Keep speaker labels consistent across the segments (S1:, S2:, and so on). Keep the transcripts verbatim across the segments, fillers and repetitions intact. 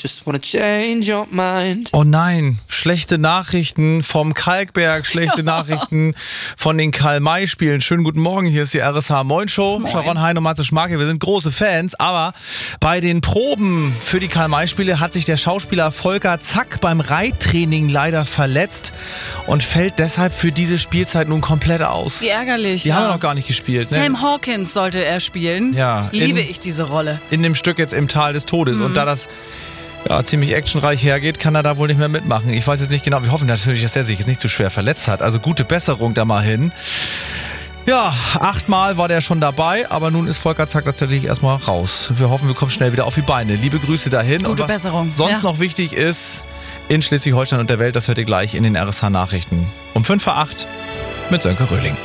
S1: Just wanna change your mind.
S2: Oh nein, schlechte Nachrichten vom Kalkberg, schlechte Nachrichten von den Karl-May-Spielen. Schönen guten Morgen, hier ist die R S H Moin Show. Moin. Sharon Hein und Matze Schmarke, wir sind große Fans, aber bei den Proben für die Karl-May-Spiele hat sich der Schauspieler Volker Zack beim Reittraining leider verletzt und fällt deshalb für diese Spielzeit nun komplett aus.
S3: Wie ärgerlich.
S2: Die
S3: ja.
S2: haben wir noch gar nicht gespielt. Ne?
S3: Sam Hawkins sollte er spielen.
S2: Ja,
S3: Liebe
S2: in,
S3: ich diese Rolle.
S2: In dem Stück jetzt Im Tal des Todes. Mhm. Und da das ja, ziemlich actionreich hergeht, kann er da wohl nicht mehr mitmachen. Ich weiß jetzt nicht genau, wir hoffen natürlich, dass er sich jetzt nicht zu schwer verletzt hat. Also gute Besserung da mal hin. Ja, achtmal war der schon dabei, aber nun ist Volker Zack tatsächlich erstmal raus. Wir hoffen, wir kommen schnell wieder auf die Beine. Liebe Grüße dahin.
S3: Gute
S2: Und was
S3: Besserung.
S2: sonst
S3: ja.
S2: noch wichtig ist in Schleswig-Holstein und der Welt, das hört ihr gleich in den R S H-Nachrichten. Um fünf vor acht mit Sönke Röhling.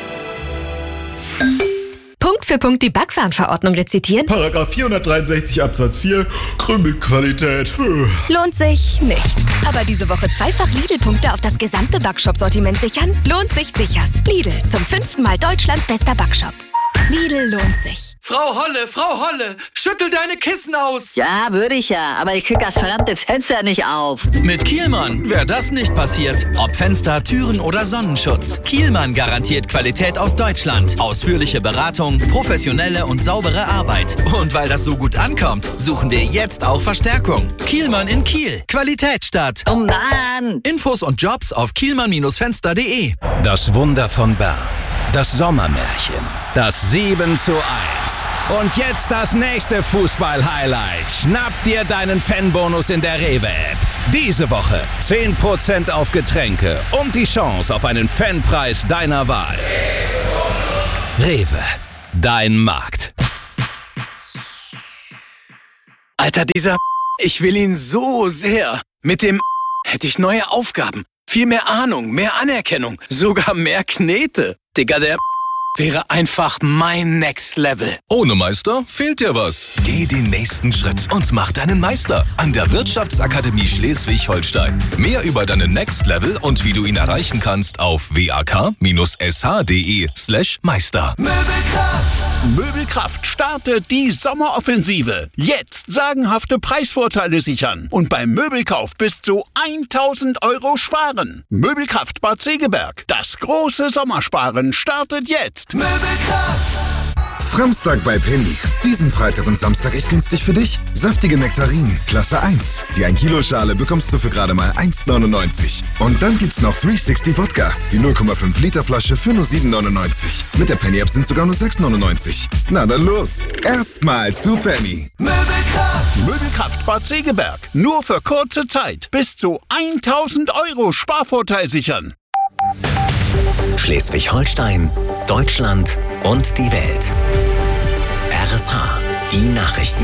S4: Punkt für Punkt die Backwarenverordnung rezitieren?
S5: Paragraph vierhundertdreiundsechzig Absatz vier, Krümelqualität.
S4: Lohnt sich nicht. Aber diese Woche zweifach Lidl-Punkte auf das gesamte Backshop-Sortiment sichern? Lohnt sich sicher. Lidl, zum fünften Mal Deutschlands bester Backshop. Lidl lohnt sich.
S1: Frau Holle, Frau Holle, schüttel deine Kissen aus.
S6: Ja, würde ich ja, aber ich krieg das verdammte Fenster nicht auf.
S7: Mit Kielmann wäre das nicht passiert. Ob Fenster, Türen oder Sonnenschutz. Kielmann garantiert Qualität aus Deutschland. Ausführliche Beratung, professionelle und saubere Arbeit. Und weil das so gut ankommt, suchen wir jetzt auch Verstärkung. Kielmann in Kiel. Qualität statt.
S6: Oh Mann!
S7: Infos und Jobs auf kielmann Fenster punkt de.
S8: Das Wunder von Bern. Das Sommermärchen. Das sieben zu eins. Und jetzt das nächste Fußball-Highlight. Schnapp dir deinen Fanbonus in der Rewe-App. Diese Woche zehn Prozent auf Getränke und die Chance auf einen Fanpreis deiner Wahl. Rewe, dein Markt.
S9: Alter, dieser ich will ihn so sehr. Mit dem hätte ich neue Aufgaben. Viel mehr Ahnung, mehr Anerkennung, sogar mehr Knete. Digga, der wäre einfach mein Next Level.
S10: Ohne Meister fehlt dir was. Geh den nächsten Schritt und mach deinen Meister an der Wirtschaftsakademie Schleswig-Holstein. Mehr über deinen Next Level und wie du ihn erreichen kannst auf wak-sh.de slash Meister.
S11: Möbelkraft! Möbelkraft startet die Sommeroffensive. Jetzt sagenhafte Preisvorteile sichern und beim Möbelkauf bis zu tausend Euro sparen. Möbelkraft Bad Segeberg. Das große Sommersparen startet jetzt. Möbelkraft!
S12: Framstag bei Penny. Diesen Freitag und Samstag echt günstig für dich. Saftige Nektarinen, Klasse eins. Die ein Kilo Schale bekommst du für gerade mal eins neunundneunzig. Und dann gibt's noch dreihundertsechzig Wodka. Die null Komma fünf Liter Flasche für nur sieben neunundneunzig. Mit der Penny-App sind sogar nur sechs neunundneunzig. Na dann los. Erstmal zu Penny.
S11: Möbelkraft! Möbelkraft Bad Segeberg. Nur für kurze Zeit. Bis zu tausend Euro Sparvorteil sichern.
S13: Schleswig-Holstein, Deutschland und die Welt. R S H, die Nachrichten.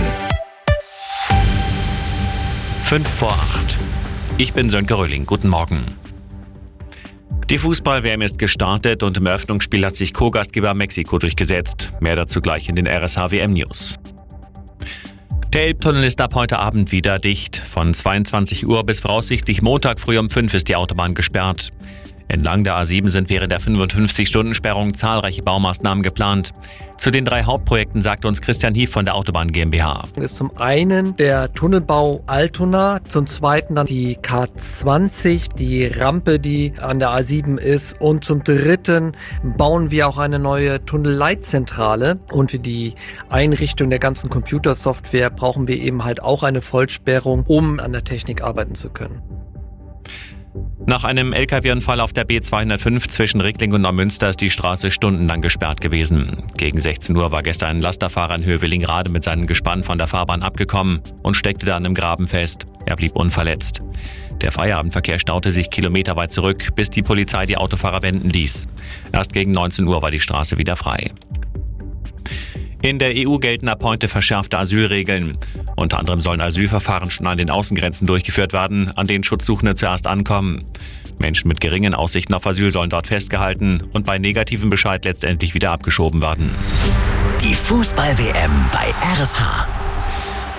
S14: Fünf vor acht. Ich bin Sönke Röhling. Guten Morgen. Die Fußball-W M ist gestartet und im Eröffnungsspiel hat sich Co-Gastgeber Mexiko durchgesetzt. Mehr dazu gleich in den R S H-W M-News. Der Elbtunnel ist ab heute Abend wieder dicht. Von zweiundzwanzig Uhr bis voraussichtlich Montag früh um fünf ist die Autobahn gesperrt. Entlang der A sieben sind während der fünfundfünfzig-Stunden-Sperrung zahlreiche Baumaßnahmen geplant. Zu den drei Hauptprojekten sagt uns Christian Hief von der Autobahn GmbH.
S15: Das ist zum einen der Tunnelbau Altona, zum zweiten dann die K zwanzig, die Rampe, die an der A sieben ist, und zum dritten bauen wir auch eine neue Tunnelleitzentrale. Und für die Einrichtung der ganzen Computersoftware brauchen wir eben halt auch eine Vollsperrung, um an der Technik arbeiten zu können.
S14: Nach einem L K W-Unfall auf der B zweihundertfünf zwischen Rickling und Neumünster ist die Straße stundenlang gesperrt gewesen. Gegen sechzehn Uhr war gestern ein Lasterfahrer in Höhe Willingrade mit seinem Gespann von der Fahrbahn abgekommen und steckte dann im Graben fest. Er blieb unverletzt. Der Feierabendverkehr staute sich kilometerweit zurück, bis die Polizei die Autofahrer wenden ließ. Erst gegen neunzehn Uhr war die Straße wieder frei. In der E U gelten ab heute verschärfte Asylregeln. Unter anderem sollen Asylverfahren schon an den Außengrenzen durchgeführt werden, an denen Schutzsuchende zuerst ankommen. Menschen mit geringen Aussichten auf Asyl sollen dort festgehalten und bei negativem Bescheid letztendlich wieder abgeschoben werden.
S13: Die Fußball-W M bei R S H.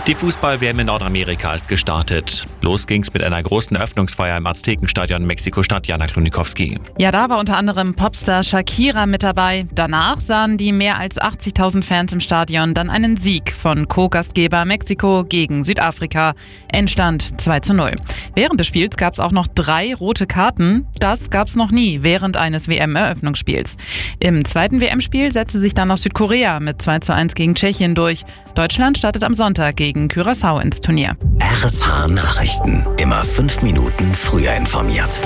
S14: Die Fußball-W M in Nordamerika ist gestartet. Los ging's mit einer großen Eröffnungsfeier im Aztekenstadion Mexiko-Stadt. Jana Klunikowski.
S3: Ja, da war unter anderem Popstar Shakira mit dabei. Danach sahen die mehr als achtzigtausend Fans im Stadion dann einen Sieg von Co-Gastgeber Mexiko gegen Südafrika. Endstand zwei zu null. Während des Spiels gab es auch noch drei rote Karten. Das gab es noch nie während eines W M-Eröffnungsspiels. Im zweiten W M-Spiel setzte sich dann noch Südkorea mit zwei zu eins gegen Tschechien durch. Deutschland startet am Sonntag gegen Curaçao ins Turnier.
S13: R S H Nachrichten. Immer fünf Minuten früher informiert.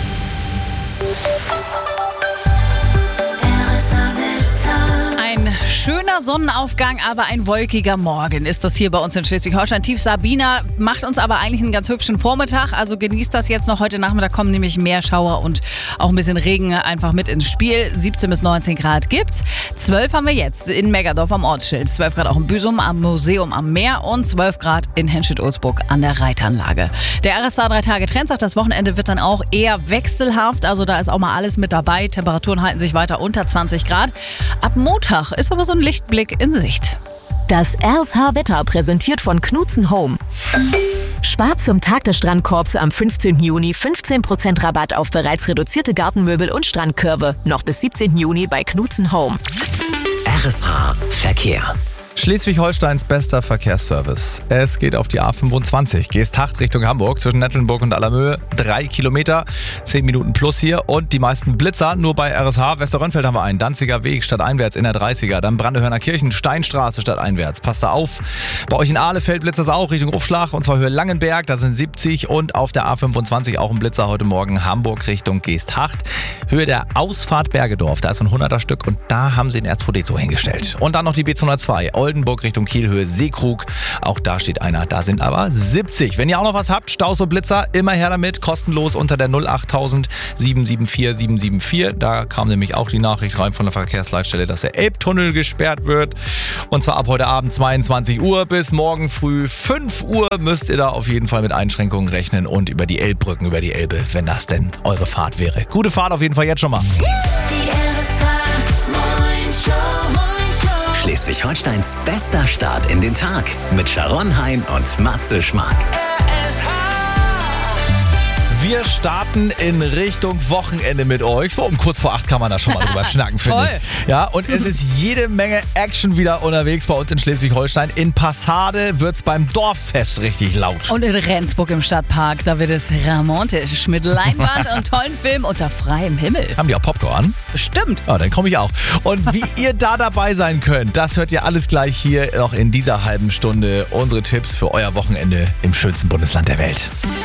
S3: Ein schöner Sonnenaufgang, aber ein wolkiger Morgen ist das hier bei uns in Schleswig-Holstein. Tief Sabina macht uns aber eigentlich einen ganz hübschen Vormittag, also genießt das jetzt noch. Heute Nachmittag kommen nämlich mehr Schauer und auch ein bisschen Regen einfach mit ins Spiel. siebzehn bis neunzehn Grad gibt's. zwölf haben wir jetzt in Megerdorf am Ortsschild, zwölf Grad auch in Büsum am Museum am Meer und zwölf Grad in Henstedt-Ulzburg an der Reitanlage. Der R S A drei Tage Trend sagt, das Wochenende wird dann auch eher wechselhaft, also da ist auch mal alles mit dabei. Temperaturen halten sich weiter unter zwanzig Grad. Ab Montag ist aber so ein Lichtblick in Sicht.
S16: Das R S H-Wetter präsentiert von Knudsen Home. Spart zum Tag des Strandkorbs am fünfzehnten Juni fünfzehn Prozent Rabatt auf bereits reduzierte Gartenmöbel und Strandkörbe. Noch bis siebzehnten Juni bei Knudsen Home.
S13: R S H Verkehr.
S2: Schleswig-Holsteins bester Verkehrsservice. Es geht auf die A fünfundzwanzig. Geesthacht Richtung Hamburg zwischen Nettelnburg und Allermöhe. Drei Kilometer, zehn Minuten plus hier. Und die meisten Blitzer nur bei R S H. Westerrönfeld haben wir einen. Danziger Weg stadteinwärts in der dreißiger. Dann Brandehörner Kirchen, Steinstraße stadteinwärts. Passt da auf. Bei euch in Ahlefeld blitzt das auch Richtung Rufschlag. Und zwar Höhe Langenberg. Da sind siebzig. Und auf der A fünfundzwanzig auch ein Blitzer heute Morgen. Hamburg Richtung Geesthacht. Höhe der Ausfahrt Bergedorf. Da ist ein hunderter Stück. Und da haben sie den R zwei D zwei hingestellt. Und dann noch die B zweihundertzwei. Oldenburg Richtung Kielhöhe Seekrug. Auch da steht einer. Da sind aber siebzig. Wenn ihr auch noch was habt, Staus und Blitzer, immer her damit. Kostenlos unter der null achttausend sieben sieben vier sieben sieben vier. Da kam nämlich auch die Nachricht rein von der Verkehrsleitstelle, dass der Elbtunnel gesperrt wird. Und zwar ab heute Abend zweiundzwanzig Uhr bis morgen früh fünf Uhr müsst ihr da auf jeden Fall mit Einschränkungen rechnen und über die Elbbrücken, über die Elbe, wenn das denn eure Fahrt wäre. Gute Fahrt auf jeden Fall jetzt schon mal.
S13: Schleswig-Holsteins bester Start in den Tag mit Sharon Hein und Matze Schmark.
S2: Wir starten in Richtung Wochenende mit euch. Um kurz vor acht kann man da schon mal drüber schnacken, finde ich. Ja, und es ist jede Menge Action wieder unterwegs bei uns in Schleswig-Holstein. In Passade wird es beim Dorffest richtig laut.
S3: Und in Rendsburg im Stadtpark, da wird es romantisch mit Leinwand und tollen Film unter freiem Himmel.
S2: Haben die auch Popcorn?
S3: Bestimmt.
S2: Ja, dann komme ich auch. Und wie ihr da dabei sein könnt, das hört ihr alles gleich hier noch in dieser halben Stunde. Unsere Tipps für euer Wochenende im schönsten Bundesland der Welt.